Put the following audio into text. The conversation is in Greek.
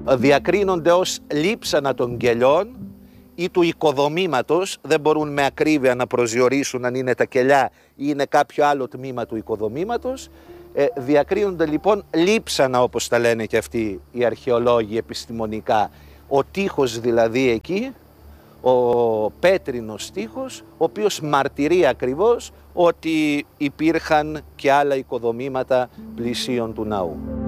διακρίνονται ως λείψανα των κελιών ή του οικοδομήματος, δεν μπορούν με ακρίβεια να προσδιορίσουν αν είναι τα κελιά ή είναι κάποιο άλλο τμήμα του οικοδομήματος. Διακρίνονται λοιπόν λείψανα, όπως τα λένε και αυτοί οι αρχαιολόγοι επιστημονικά, ο τείχος δηλαδή εκεί, ο πέτρινος τείχος, ο οποίος μαρτυρεί ακριβώς ότι υπήρχαν και άλλα οικοδομήματα πλησίων του ναού.